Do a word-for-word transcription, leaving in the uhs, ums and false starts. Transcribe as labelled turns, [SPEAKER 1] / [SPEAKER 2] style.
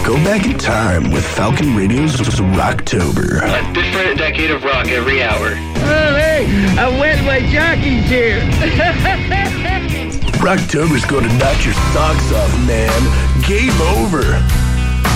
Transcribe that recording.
[SPEAKER 1] Go back in time with Falcon Radio's Rocktober.
[SPEAKER 2] A different decade of rock every hour.
[SPEAKER 3] Oh, hey, I wet my jockey's here.
[SPEAKER 1] Rocktober's going to knock your socks off, man. Game over.